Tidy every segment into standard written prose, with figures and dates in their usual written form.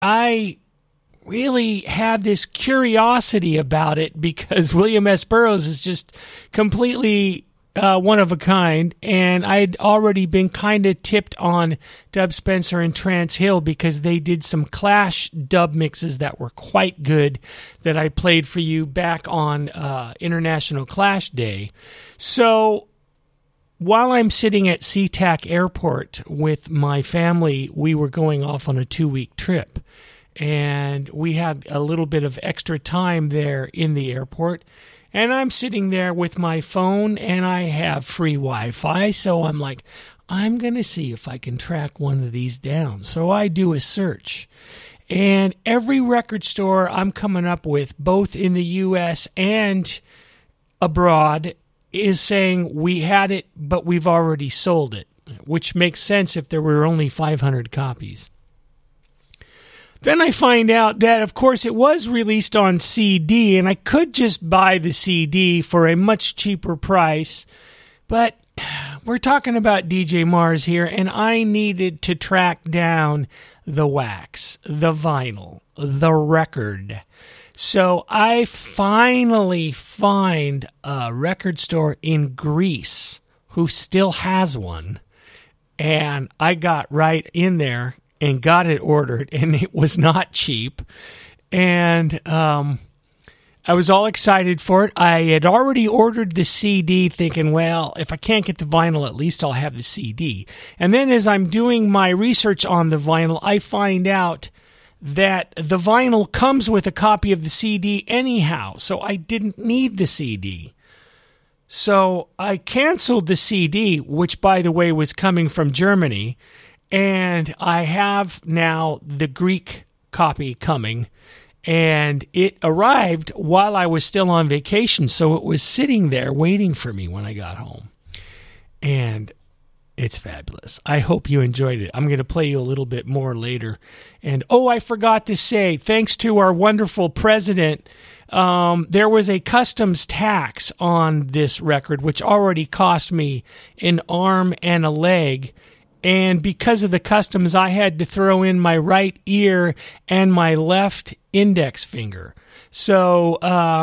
I really had this curiosity about it because William S. Burroughs is just completely one of a kind, and I'd already been kind of tipped on Dub Spencer and Trance Hill because they did some Clash dub mixes that were quite good that I played for you back on International Clash Day. So while I'm sitting at SeaTac Airport with my family, we were going off on a 2-week trip, and we had a little bit of extra time there in the airport. And I'm sitting there with my phone, and I have free Wi-Fi, so I'm like, I'm going to see if I can track one of these down. So I do a search. And every record store I'm coming up with, both in the U.S. and abroad, is saying we had it, but we've already sold it, which makes sense if there were only 500 copies. Then I find out that, of course, it was released on CD, and I could just buy the CD for a much cheaper price. But we're talking about DJ Mars here, and I needed to track down the wax, the vinyl, the record. So I finally find a record store in Greece who still has one, and I got right in there and got it ordered, and it was not cheap. And I was all excited for it. I had already ordered the CD thinking, well, if I can't get the vinyl, at least I'll have the CD. And then as I'm doing my research on the vinyl, I find out that the vinyl comes with a copy of the CD anyhow, so I didn't need the CD. So I canceled the CD, which, by the way, was coming from Germany, and I have now the Greek copy coming, and it arrived while I was still on vacation, so it was sitting there waiting for me when I got home. And it's fabulous. I hope you enjoyed it. I'm going to play you a little bit more later. And, I forgot to say, thanks to our wonderful president, there was a customs tax on this record, which already cost me an arm and a leg. And because of the customs, I had to throw in my right ear and my left index finger. So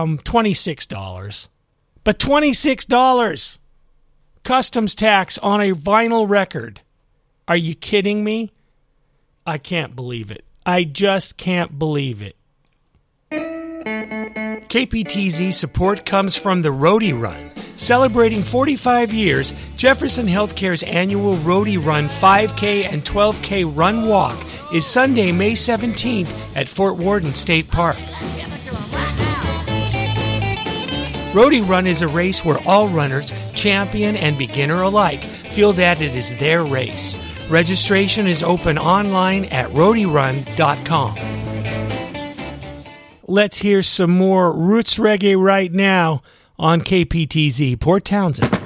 $26. But $26 customs tax on a vinyl record. Are you kidding me? I can't believe it. I just can't believe it. KPTZ support comes from the Roadie Run. Celebrating 45 years, Jefferson Healthcare's annual Roadie Run 5K and 12K Run Walk is Sunday, May 17th at Fort Worden State Park. Roadie Run is a race where all runners, champion and beginner alike, feel that it is their race. Registration is open online at roadierun.com. Let's hear some more roots reggae right now on KPTZ, Port Townsend.